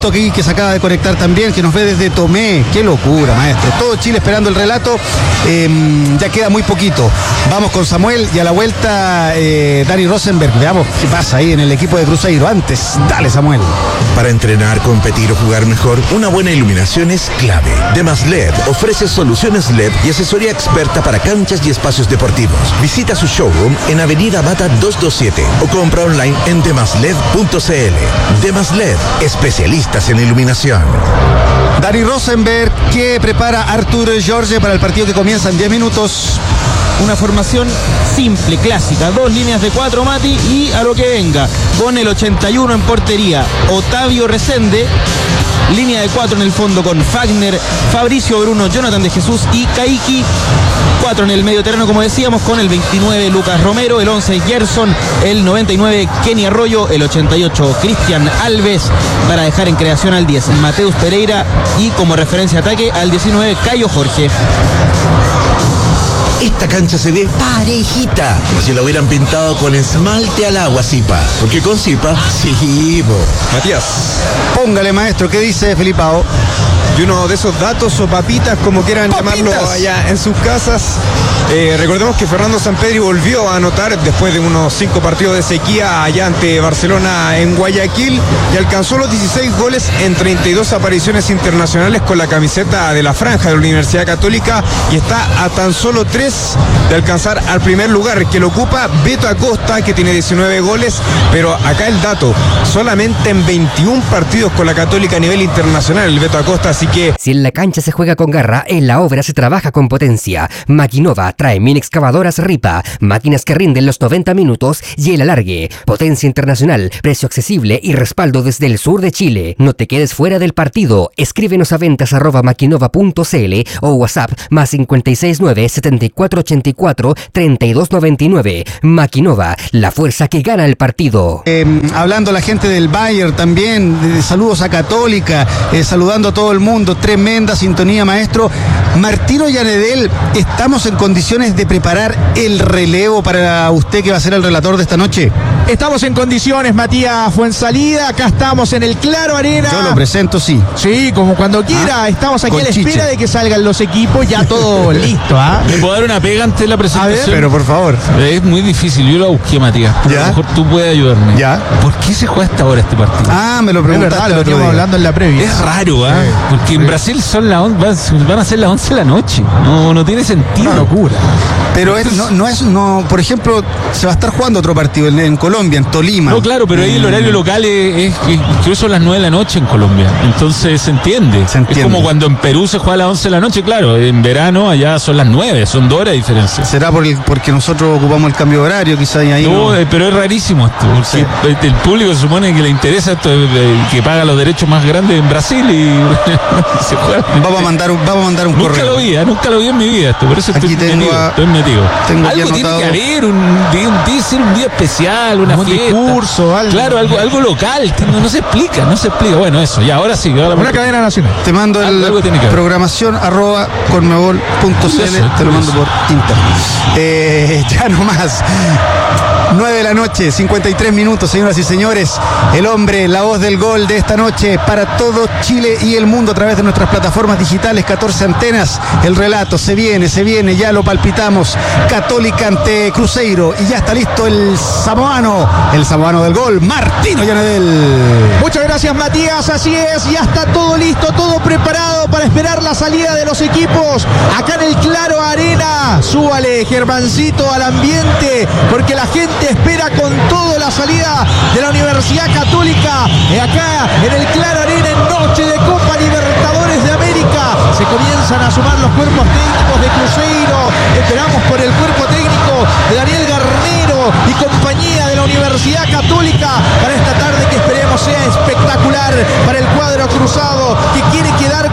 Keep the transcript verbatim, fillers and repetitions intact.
Aquí que se acaba de conectar también, que nos ve desde Tomé. Qué locura, maestro. Todo Chile esperando el relato. Eh, ya queda muy poquito. Vamos con Samuel y a la vuelta eh, Dani Rosenberg. Veamos qué pasa ahí en el equipo de Cruzeiro. Antes, dale, Samuel. Para entrenar, competir o jugar mejor, una buena iluminación es clave. Demas L E D ofrece soluciones L E D y asesoría experta para canchas y espacios deportivos. Visita su showroom en Avenida Bata doscientos veintisiete o compra online en demasled punto cl. Demas L E D, especialista en iluminación. Dani Rosenberg, que prepara Artur Jorge para el partido que comienza en diez minutos. Una formación simple, clásica. Dos líneas de cuatro, Mati, y a lo que venga. Con el ochenta y uno en portería, Otavio Resende. Línea de cuatro en el fondo con Fagner, Fabricio Bruno, Jonathan de Jesús y Caiki. Cuatro en el medio terreno, como decíamos, con el veintinueve Lucas Romero, el once Gerson, el noventa y nueve Kenny Arroyo, el ochenta y ocho Cristian Alves, para dejar en creación al diez Mateus Pereira y como referencia de ataque al diecinueve Cayo Jorge. Esta cancha se ve parejita, como si la hubieran pintado con esmalte al agua, Zipa. Porque con Zipa, sí, po. Matías, póngale, maestro, ¿qué dice Felipao? Y uno de esos datos o papitas, como quieran ¡Papitas! llamarlo allá en sus casas. Eh, recordemos que Fernando Sampedri volvió a anotar después de unos cinco partidos de sequía allá ante Barcelona en Guayaquil y alcanzó los dieciséis goles en treinta y dos apariciones internacionales con la camiseta de la franja de la Universidad Católica y está a tan solo tres de alcanzar al primer lugar, que lo ocupa Beto Acosta, que tiene diecinueve goles, pero acá el dato, solamente en veintiún partidos con la Católica a nivel internacional el Beto Acosta, así que... Si en la cancha se juega con garra, en la obra se trabaja con potencia. Maquinova trae mini excavadoras Ripa, máquinas que rinden los noventa minutos y el alargue. Potencia internacional, precio accesible y respaldo desde el sur de Chile. No te quedes fuera del partido. Escríbenos a ventas arroba maquinova punto cl o WhatsApp más cinco seis nueve, setenta y cuatro ochenta y cuatro, treinta y dos noventa y nueve. Maquinova, la fuerza que gana el partido. Eh, hablando la gente del Bayern también, de saludos a Católica, eh, saludando a todo el mundo, tremenda sintonía, maestro. Martino Llanedel, ¿estamos en condiciones de preparar el relevo para usted que va a ser el relator de esta noche? Estamos en condiciones, Matías Fuensalida, acá estamos en el Claro Arena. Yo lo presento, sí. Sí, como cuando quiera, ah, estamos aquí a la espera chiche. de que salgan los equipos, ya todo listo, ¿ah? ¿Me puedo dar una pega antes de la presentación? A ver, pero por favor. Es muy difícil, yo la busqué, Matías. ¿Ya? A lo mejor tú puedes ayudarme. ¿Ya? ¿Por qué se juega hasta ahora este partido? Ah, me lo preguntaste. Es verdad, lo estamos hablando en la previa. Es raro, ¿ah? ¿eh? Porque sí. En Brasil son la on- van a ser las once de la noche. No, no tiene sentido. Una locura. Pero es, no, no es, no, por ejemplo, se va a estar jugando otro partido en, en Colombia, en Tolima. No, claro, pero ahí el horario local es, es, es creo que son las nueve de la noche en Colombia. Entonces se entiende. se entiende. Es como cuando en Perú se juega a las once de la noche, claro. En verano allá son las nueve, son dos horas de diferencia. ¿Será por el, porque nosotros ocupamos el cambio de horario, quizá? Y ahí no, no... eh, pero es rarísimo esto. Porque sí. El público se supone que le interesa esto, eh, que paga los derechos más grandes en Brasil y se juega. Vamos a mandar un, vamos a mandar un nunca correo. Nunca lo vi, ¿eh? Nunca lo vi en mi vida esto. Por eso Aquí estoy tengo metido. A... Estoy metido. Tengo algo tiene que haber, un día, un día, ser un día especial, una un fiesta. discurso, algo. Claro, algo, algo local. No, no se explica, no se explica. Bueno, eso, ya, ahora sí. Ahora una cadena nacional. Te mando el algo, algo programación arroba conmebol punto cl, te lo mando por internet. Eh, ya no más. nueve de la noche, cincuenta y tres minutos, señoras y señores. El hombre, la voz del gol de esta noche para todo Chile y el mundo a través de nuestras plataformas digitales, catorce antenas. El relato se viene, se viene, ya lo palpitamos. Católica ante Cruzeiro y ya está listo el samoano, el samoano del gol, Martino Llanedel. Muchas gracias, Matías, así es, ya está todo listo, todo preparado para esperar la salida de los equipos acá en el Claro Arena. Súbale, Germancito, al ambiente, porque la gente espera con todo la salida de la Universidad Católica acá en el Claro Arena en noche de Copa Libertadores de América. Se comienzan a sumar los cuerpos técnicos de Cruzeiro. Esperamos por el cuerpo técnico de Daniel Garnero y compañía de la Universidad Católica para esta tarde que esperemos sea espectacular para el cuadro cruzado que quiere